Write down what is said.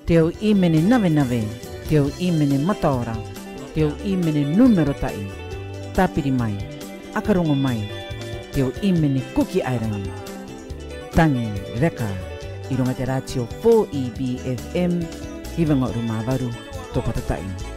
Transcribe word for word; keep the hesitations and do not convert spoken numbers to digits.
Teo imene nave nave, teo imene matora, teo imene numero tai, tapiri mai, akarongo mai, teo imene kuki airangi. Tangi reka, irunga te ratio four E B F M, hiwanga urumavaru, topatatai.